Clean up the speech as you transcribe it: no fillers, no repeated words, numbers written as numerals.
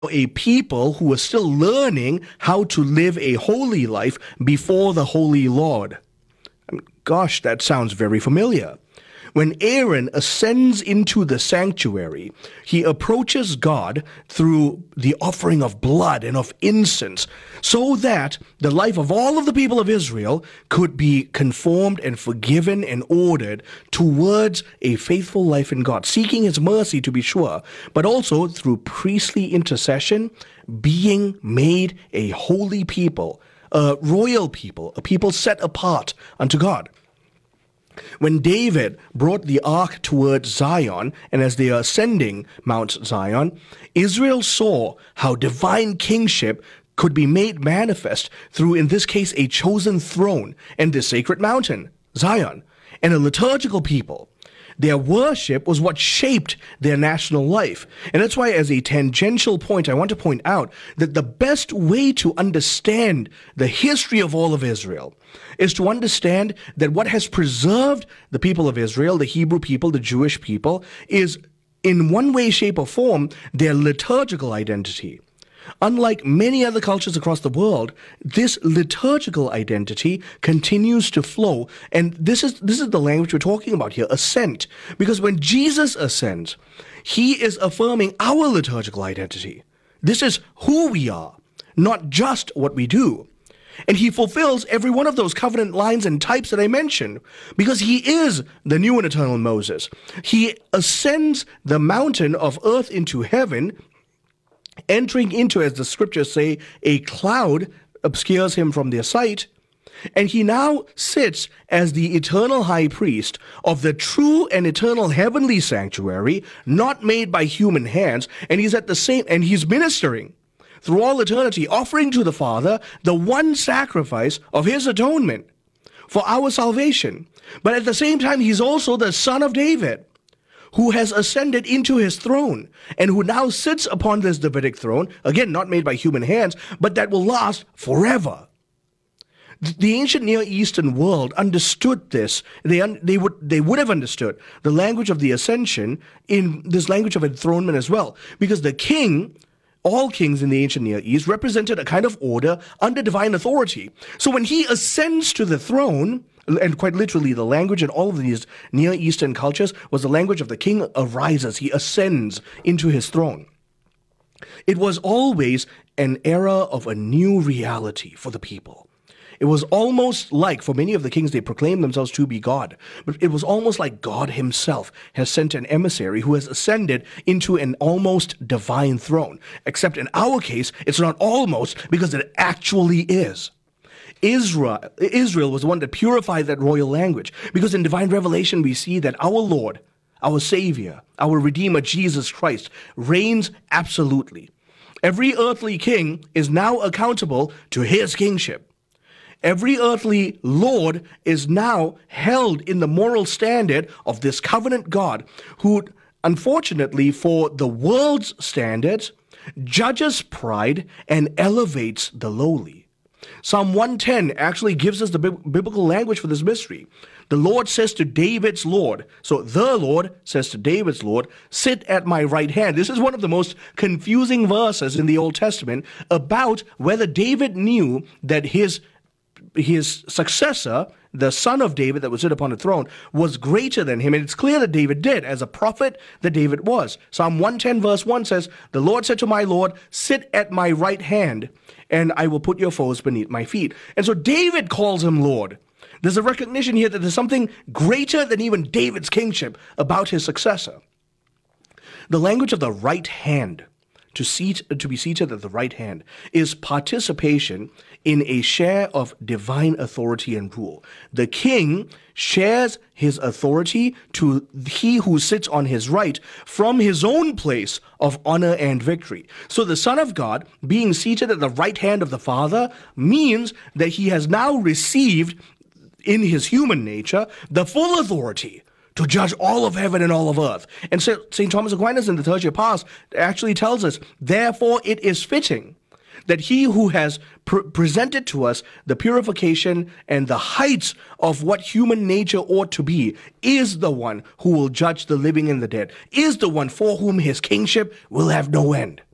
a people who were still learning how to live a holy life before the Holy Lord. Gosh, that sounds very familiar. When Aaron ascends into the sanctuary, he approaches God through the offering of blood and of incense, so that the life of all of the people of Israel could be conformed and forgiven and ordered towards a faithful life in God, seeking his mercy to be sure, but also through priestly intercession, being made a holy people, a royal people, a people set apart unto God. When David brought the ark towards Zion, and as they are ascending Mount Zion, Israel saw how divine kingship could be made manifest through, in this case, a chosen throne and the sacred mountain, Zion, and a liturgical people. Their worship was what shaped their national life. And that's why, as a tangential point, I want to point out that the best way to understand the history of all of Israel is to understand that what has preserved the people of Israel, the Hebrew people, the Jewish people, is in one way, shape, or form their liturgical identity. Unlike many other cultures across the world, this liturgical identity continues to flow. And this is the language we're talking about here, ascent. Because when Jesus ascends, he is affirming our liturgical identity. This is who we are, not just what we do. And he fulfills every one of those covenant lines and types that I mentioned, because he is the new and eternal Moses. He ascends the mountain of earth into heaven, entering into, as the scriptures say, a cloud obscures him from their sight, and he now sits as the eternal high priest of the true and eternal heavenly sanctuary, not made by human hands, and he's ministering through all eternity, offering to the Father the one sacrifice of his atonement for our salvation. But at the same time, he's also the Son of David, who has ascended into his throne, and who now sits upon this Davidic throne, again, not made by human hands, but that will last forever. The ancient Near Eastern world understood this. They would have understood the language of the ascension in this language of enthronement as well, because the king, all kings in the ancient Near East, represented a kind of order under divine authority. So when he ascends to the throne, and quite literally, the language in all of these Near Eastern cultures was the language of the king arises. He ascends into his throne. It was always an era of a new reality for the people. It was almost like, for many of the kings, they proclaimed themselves to be God, but it was almost like God himself has sent an emissary who has ascended into an almost divine throne. Except in our case, it's not almost, because it actually is. Israel was the one that purified that royal language, because in divine revelation we see that our Lord, our Savior, our Redeemer, Jesus Christ, reigns absolutely. Every earthly king is now accountable to his kingship. Every earthly lord is now held in the moral standard of this covenant God, who, unfortunately for the world's standards, judges pride and elevates the lowly. Psalm 110 actually gives us the biblical language for this mystery. The Lord says to David's Lord, so the Lord says to David's Lord, sit at my right hand. This is one of the most confusing verses in the Old Testament about whether David knew that his successor, the son of David that would sit upon the throne, was greater than him. And it's clear that David did, as a prophet that David was. Psalm 110 verse 1 says, the Lord said to my Lord, sit at my right hand, and I will put your foes beneath my feet. And so David calls him Lord. There's a recognition here that there's something greater than even David's kingship about his successor. The language of the right hand, to be seated at the right hand, is participation in a share of divine authority and rule. The king shares his authority to he who sits on his right from his own place of honor and victory. So the Son of God, being seated at the right hand of the Father, means that he has now received, in his human nature, the full authority to judge all of heaven and all of earth. And so St. Thomas Aquinas in the Tertia Pars actually tells us, therefore it is fitting that he who has presented to us the purification and the heights of what human nature ought to be is the one who will judge the living and the dead, is the one for whom his kingship will have no end.